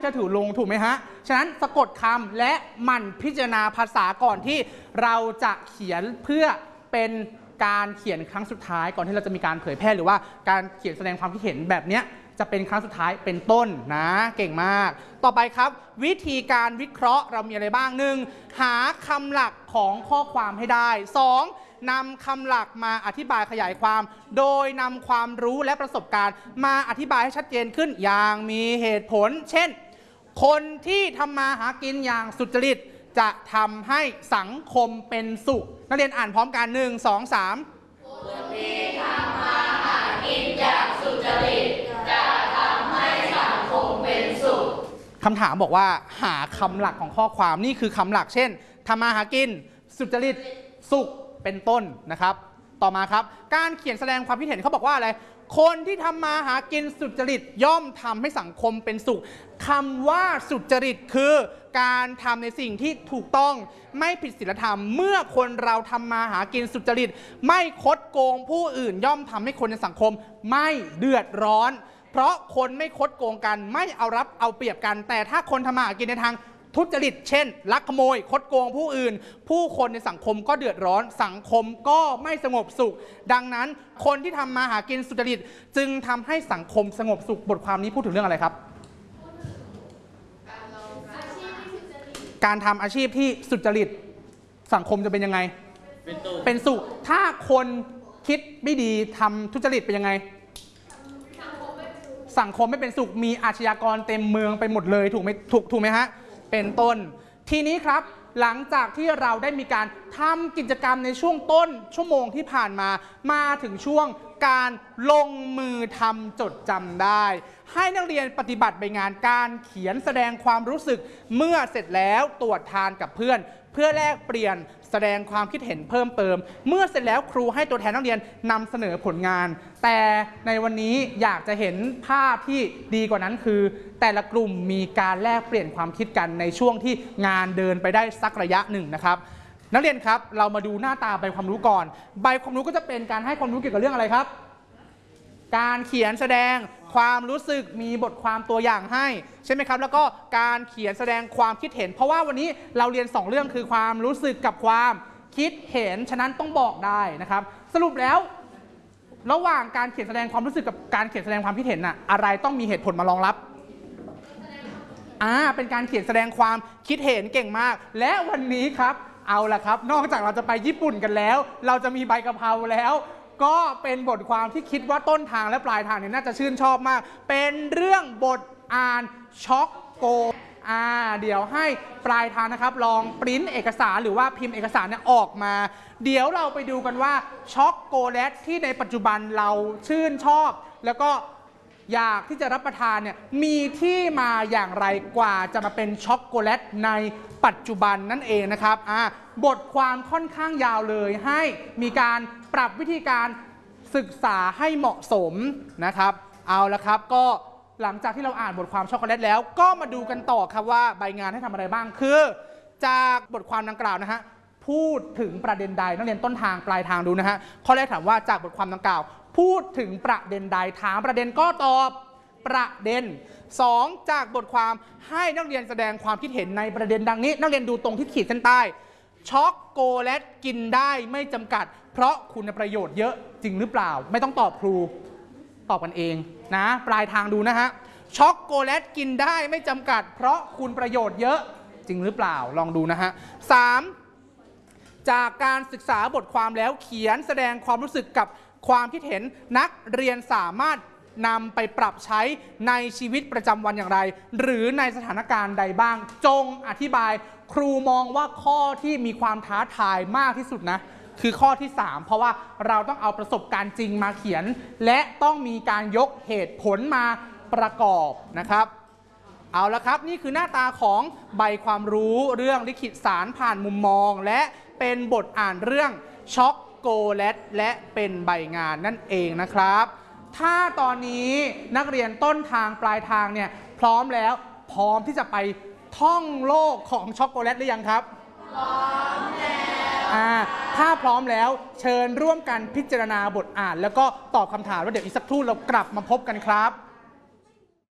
จะถือลงถูกไหมฮะฉะนั้นสะกดคำและหมั่นพิจารณาภาษาก่อนที่เราจะเขียนเพื่อเป็นการเขียนครั้งสุดท้ายก่อนที่เราจะมีการเผยแพร่หรือว่าการเขียนแสดงความคิดเห็นแบบนี้จะเป็นครั้งสุดท้ายเป็นต้นนะเก่งมากต่อไปครับวิธีการวิเคราะห์เรามีอะไรบ้าง1หาคำหลักของข้อความให้ได้2นำคำหลักมาอธิบายขยายความโดยนำความรู้และประสบการณ์มาอธิบายให้ชัดเจนขึ้นอย่างมีเหตุผลเช่นคนที่ทำมาหากินอย่างสุจริตจะทำให้สังคมเป็นสุขนักเรียนอ่านพร้อมกัน1 2 3 คนที่ทำมาหากินอย่างสุจริตจะทำให้สังคมเป็นสุขคำถามบอกว่าหาคำหลักของข้อความนี่คือคำหลักเช่นทำมาหากินสุจริตสุขเป็นต้นนะครับต่อมาครับการเขียนแสดงความคิดเห็นเขาบอกว่าอะไรคนที่ทำมาหากินสุจริตย่อมทำให้สังคมเป็นสุขคำว่าสุจริตคือการทำในสิ่งที่ถูกต้องไม่ผิดศีลธรรมเมื่อคนเราทำมาหากินสุจริตไม่คดโกงผู้อื่นย่อมทำให้คนในสังคมไม่เดือดร้อนเพราะคนไม่คดโกงกันไม่เอารัดเอาเปรียบกันแต่ถ้าคนทำมาหากินในทางทุจริตเช่นลักขโมยคดโกงผู้อื่นผู้คนในสังคมก็เดือดร้อนสังคมก็ไม่สงบสุขดังนั้นคนที่ทำมาหากินสุจริตจึงทำให้สังคมสงบสุขบทความนี้พูดถึงเรื่องอะไรครับการทำอาชีพที่สุจริตสังคมจะเป็นยังไงเป็นสุขถ้าคนคิดไม่ดีทำทุจริตเป็นยังไงสังคมไม่เป็นสุขมีอาชญากรเต็มเมืองไปหมดเลยถูกไหมฮะเป็นต้นทีนี้ครับหลังจากที่เราได้มีการทำกิจกรรมในช่วงต้นชั่วโมงที่ผ่านมาถึงช่วงการลงมือทำจดจำได้ให้นักเรียนปฏิบัติใบงานการเขียนแสดงความรู้สึกเมื่อเสร็จแล้วตรวจทานกับเพื่อนเพื่อแลกเปลี่ยนแสดงความคิดเห็นเพิ่มเติมเมื่อเสร็จแล้วครูให้ตัวแทนนักเรียนนำเสนอผลงานแต่ในวันนี้อยากจะเห็นภาพที่ดีกว่านั้นคือแต่ละกลุ่มมีการแลกเปลี่ยนความคิดกันในช่วงที่งานเดินไปได้สักระยะหนึ่งนะครับนักเรียนครับเรามาดูหน้าตาใบความรู้ก่อนใบความรู้ก็จะเป็นการให้ความรู้เกี่ยวกับเรื่องอะไรครับการเขียนแสดงความรู้สึกมีบทความตัวอย่างให้ใช่ไหมครับแล้วก็การเขียนแสดงความคิดเห็นเพราะว่าวันนี้เราเรียน2เรื่องคือความรู้สึกกับความคิดเห็นฉะนั้นต้องบอกได้นะครับสรุปแล้วระหว่างการเขียนแสดงความรู้สึกกับการเขียนแสดงความคิดเห็นน่ะอะไรต้องมีเหตุผลมารองรับเป็นการเขียนแสดงความคิดเห็นเก่งมากและวันนี้ครับเอาล่ะครับนอกจากเราจะไปญี่ปุ่นกันแล้วเราจะมีใบกะเพราแล้วก็เป็นบทความที่คิดว่าต้นทางและปลายทางเนี่ยน่าจะชื่นชอบมากเป็นเรื่องบทอ่านช็อกโกเดี๋ยวให้ปลายทางนะครับลองปริ้นเอกสารหรือว่าพิมพ์เอกสารเนี่ยออกมาเดี๋ยวเราไปดูกันว่าช็อกโกแลตที่ในปัจจุบันเราชื่นชอบแล้วก็อยากที่จะรับประทานเนี่ยมีที่มาอย่างไรกว่าจะมาเป็นช็อกโกแลตในปัจจุบันนั่นเองนะครับบทความค่อนข้างยาวเลยให้มีการปรับวิธีการศึกษาให้เหมาะสมนะครับเอาละครับก็หลังจากที่เราอ่านบทความช็อกโกแลตแล้วก็มาดูกันต่อครับว่าใบงานให้ทำอะไรบ้างคือจากบทความดังกล่าวนะฮะพูดถึงประเด็นใดนักเรียนต้นทางปลายทางดูนะฮะข้อแรกถามว่าจากบทความดังกล่าวพูดถึงประเด็นใดถามประเด็นก็ตอบประเด็น2จากบทความให้นักเรียนแสดงความคิดเห็นในประเด็นดังนี้นักเรียนดูตรงที่ขีดเส้นใต้ช็อกโกแลตกินได้ไม่จำกัดเพราะคุณประโยชน์เยอะจริงหรือเปล่าไม่ต้องตอบครูตอบกันเองนะปลายทางดูนะฮะช็อกโกแลตกินได้ไม่จำกัดเพราะคุณประโยชน์เยอะจริงหรือเปล่าลองดูนะฮะ3จากการศึกษาบทความแล้วเขียนแสดงความรู้สึกกับความคิดเห็นนักเรียนสามารถนำไปปรับใช้ในชีวิตประจำวันอย่างไรหรือในสถานการณ์ใดบ้างจงอธิบายครูมองว่าข้อที่มีความท้าทายมากที่สุดนะคือข้อที่3เพราะว่าเราต้องเอาประสบการณ์จริงมาเขียนและต้องมีการยกเหตุผลมาประกอบนะครับเอาละครับนี่คือหน้าตาของใบความรู้เรื่องลิขิตสารผ่านมุมมองและเป็นบทอ่านเรื่องช็อกโกแลตและเป็นใบงานนั่นเองนะครับถ้าตอนนี้นักเรียนต้นทางปลายทางเนี่ยพร้อมแล้วพร้อมที่จะไปท่องโลกของช็อกโกแลตหรือยังครับพร้อมแล้วถ้าพร้อมแล้วเชิญร่วมกันพิจารณาบทอ่านแล้วก็ตอบคำถามแล้วเดี๋ยวอีกสักครู่เรากลับมาพบกันครับ